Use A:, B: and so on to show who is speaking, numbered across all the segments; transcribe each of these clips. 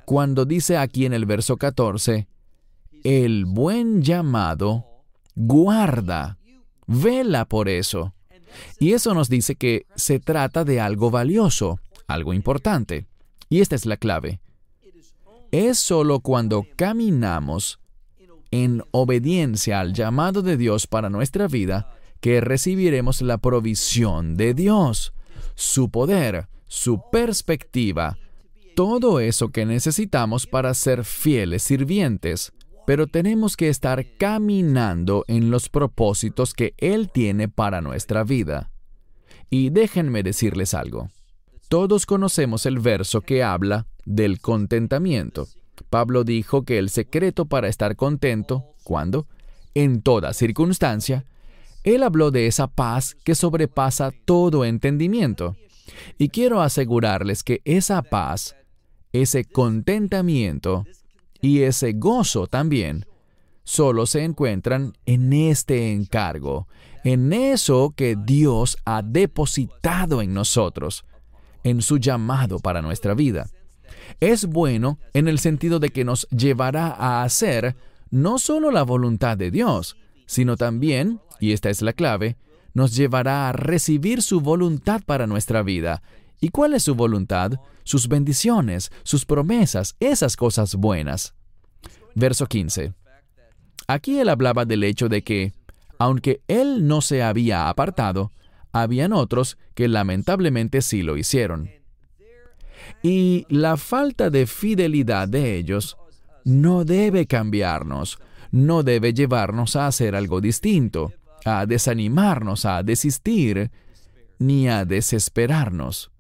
A: cuando dice aquí en el verso 14, el buen llamado guarda, vela por eso. Y eso nos dice que se trata de algo valioso, algo importante. Y esta es la clave. Es solo cuando caminamos en obediencia al llamado de Dios para nuestra vida que recibiremos la provisión de Dios, su poder, su perspectiva, todo eso que necesitamos para ser fieles sirvientes. Pero tenemos que estar caminando en los propósitos que Él tiene para nuestra vida. Y déjenme decirles algo. Todos conocemos el verso que habla del contentamiento. Pablo dijo que el secreto para estar contento, ¿cuándo? En toda circunstancia. Él habló de esa paz que sobrepasa todo entendimiento. Y quiero asegurarles que esa paz, ese contentamiento y ese gozo también, solo se encuentran en este encargo, en eso que Dios ha depositado en nosotros, en su llamado para nuestra vida. Es bueno en el sentido de que nos llevará a hacer no solo la voluntad de Dios, sino también, y esta es la clave, nos llevará a recibir su voluntad para nuestra vida. ¿Y cuál es su voluntad? Sus bendiciones, sus promesas, esas cosas buenas. Verso 15. Aquí él hablaba del hecho de que, aunque él no se había apartado, habían otros que lamentablemente sí lo hicieron. Y la falta de fidelidad de ellos no debe cambiarnos, no debe llevarnos a hacer algo distinto, a desanimarnos, a desistir, ni a desesperarnos.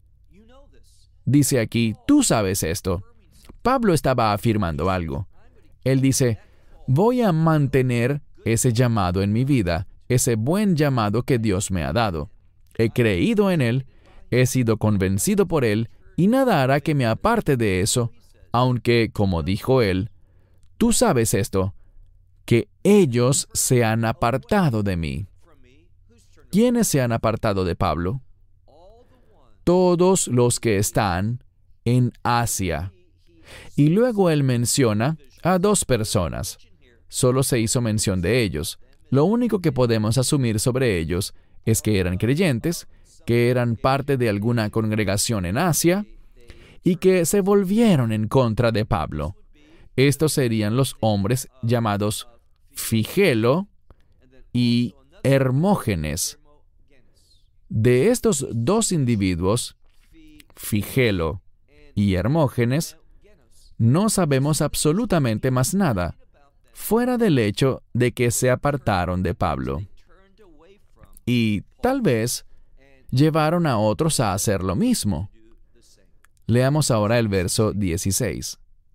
A: Dice aquí, tú sabes esto. Pablo estaba afirmando algo. Él dice, voy a mantener ese llamado en mi vida, ese buen llamado que Dios me ha dado. He creído en Él, he sido convencido por Él, y nada hará que me aparte de eso, aunque, como dijo Él, tú sabes esto, que ellos se han apartado de mí. ¿Quiénes se han apartado de Pablo? Todos los que están en Asia. Y luego él menciona a 2 personas. Solo se hizo mención de ellos. Lo único que podemos asumir sobre ellos es que eran creyentes, que eran parte de alguna congregación en Asia y que se volvieron en contra de Pablo. Estos serían los hombres llamados Figelo y Hermógenes. De estos 2 individuos, Figelo y Hermógenes, no sabemos absolutamente más nada, fuera del hecho de que se apartaron de Pablo. Y tal vez llevaron a otros a hacer lo mismo. Leamos ahora el verso 16.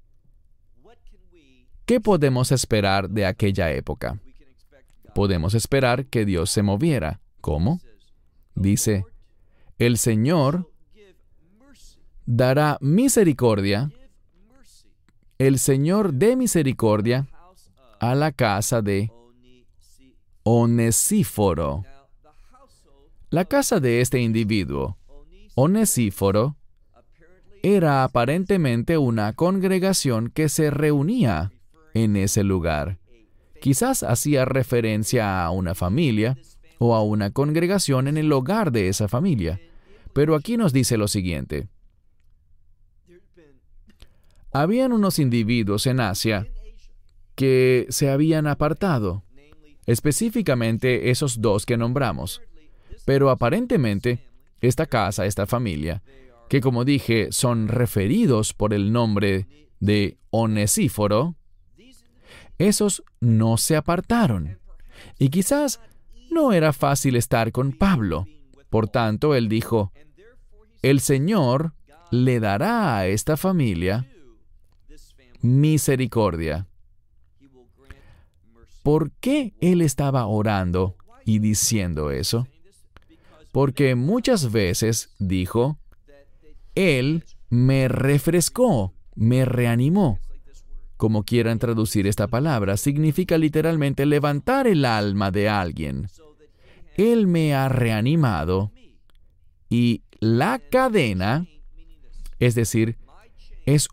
A: ¿Qué podemos esperar de aquella época? Podemos esperar que Dios se moviera. ¿Cómo? Dice, el Señor dará misericordia, el Señor dé misericordia a la casa de Onesíforo. La casa de este individuo, Onesíforo, era aparentemente una congregación que se reunía en ese lugar. Quizás hacía referencia a una familia o a una congregación en el hogar de esa familia. Pero aquí nos dice lo siguiente. Habían unos individuos en Asia que se habían apartado, específicamente esos 2 que nombramos. Pero aparentemente, esta casa, esta familia, que como dije, son referidos por el nombre de Onesíforo, esos no se apartaron. Y quizás no era fácil estar con Pablo. Por tanto, él dijo, el Señor le dará a esta familia misericordia. ¿Por qué él estaba orando y diciendo eso? Porque muchas veces dijo, Él me refrescó, me reanimó. Como quieran traducir esta palabra, significa literalmente levantar el alma de alguien. Él me ha reanimado y la cadena, es decir, es